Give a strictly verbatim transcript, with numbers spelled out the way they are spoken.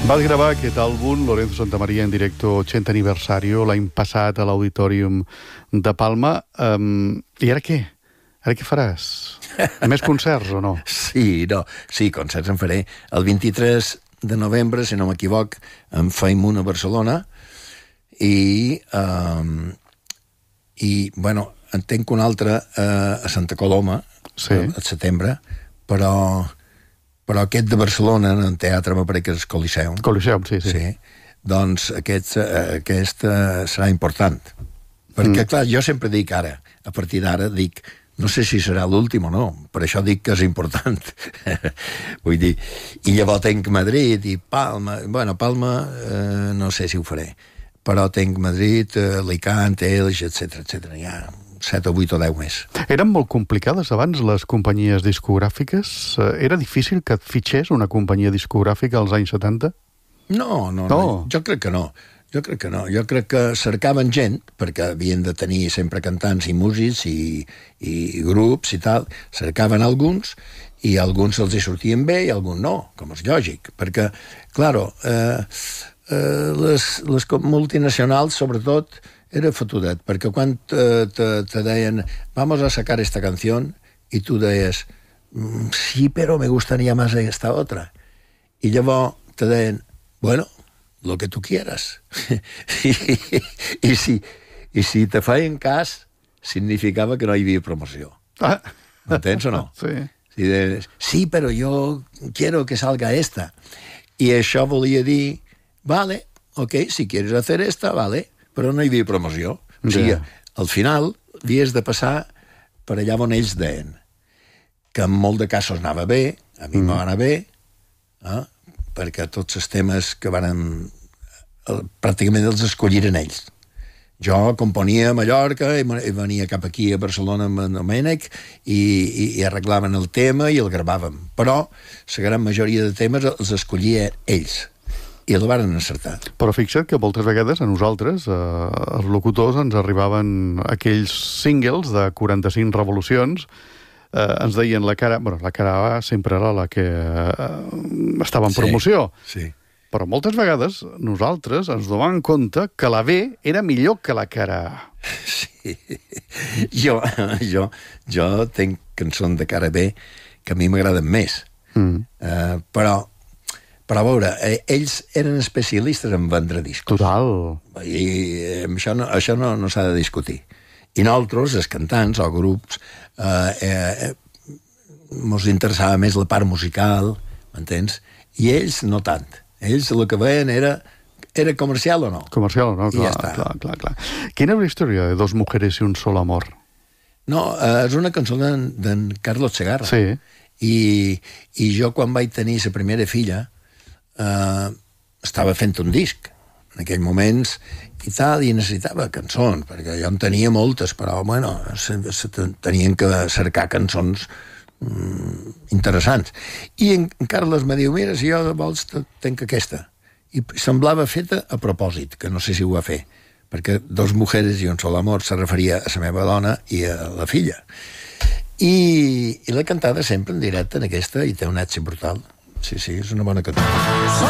Vas gravar aquest àlbum, Lorenzo Santamaría, en directo ochenta aniversario, l'any passat a l'Auditorium de Palma. Um, I ara què? Ara què faràs? Més concerts o no? Sí, no. Sí, concerts en faré. El vint-i-tres de novembre, si no m'equivoc, en faim un a Barcelona i, um, i bueno, en tenc un altre uh, a Santa Coloma, sí. al setembre, però... però aquest de Barcelona, en el teatre, m'apareix que és Coliseum. Coliseum, sí, sí. sí. Doncs aquest, aquest uh, serà important. Perquè, mm. clar, jo sempre dic ara, a partir d'ara, dic, no sé si serà l'últim o no, per això dic que és important. Vull dir, i llavors tenc Madrid i Palma, bueno, Palma eh, no sé si ho faré, però tenc Madrid, eh, Alicante, Elx, etcètera, etcètera, ja... set o vuit o deu més. Eren molt complicades abans les companyies discogràfiques? Era difícil que et fitxés una companyia discogràfica als anys setanta? No, no, no. no. Jo crec que no. Jo crec que no. Jo crec que cercaven gent, perquè havien de tenir sempre cantants i músics i, i grups i tal. Cercaven alguns i alguns els hi sortien bé i alguns no, com és lògic. Perquè, claro, eh, eh, les, les multinacionals, sobretot, era fotudet, perquè quan te, te, te deien vamos a sacar esta canción y tu deies sí, pero me gustaría más esta otra. Y llavors te deien bueno, lo que tú quieras. I, i, si, i si te feien cas, significava que no hi havia promoció. Ah. M'entens o no? Sí. Si deies, sí, pero yo quiero que salga esta. I això volia dir, vale, ok, si quieres hacer esta, vale, però no hi havia promoció. O sigui, yeah. al final havies de passar per allà on ells deien que en molt de casos anava bé, a mi mm. m'ha anat bé, eh? perquè tots els temes que van pràcticament els escolliren ells. Jo componia a Mallorca i venia cap aquí a Barcelona amb en Domènec i, i, i arreglaven el tema i el gravàvem. Però la gran majoria de temes els escollia ells. I el van encertar. Però fixa't que moltes vegades a nosaltres, eh, els locutors, ens arribaven aquells singles de quaranta-cinc revolucions, eh, ens deien la cara... Bueno, la cara A sempre era la que eh, estava en promoció. Sí, sí. Però moltes vegades nosaltres ens donem compte que la B era millor que la cara A. Sí. Jo, jo, jo tenc cançons de cara B que a mi m'agraden més. Mm. Uh, però Però a veure, eh, ells eren especialistes en vendre discos. Total. I eh, això no, això no, no s'ha de discutir. I nosaltres, els cantants o grups, eh, eh, mos interessava més la part musical, m'entens? I ells no tant. Ells el que veien era, era comercial o no. Comercial o no, clar, ja està. clar, clar, clar. Quina és la història de Dos mujeres y un solo amor? No, eh, és una cançó d'en Carlos Segarra. Sí. I, I jo, quan vaig tenir la primera filla, Uh, estava fent un disc en aquells moments i tal, i necessitava cançons, perquè jo en tenia moltes, però bueno, se, se tenien que cercar cançons mm, interessants. I en Carles me diu, mira, si jo vols tenc aquesta. I semblava feta a propòsit, que no sé si ho va fer, perquè Dos mujeres y un solo amor se referia a la meva dona i a la filla. I, i l'he cantada sempre en directe en aquesta, i té un èxit brutal. Sí, sí, és una bona cançó.